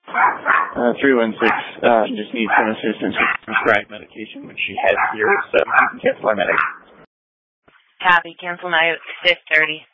316, just needs some assistance with prescribed medication, which she has here, so you can cancel our medic. Copy, cancel my 6:30.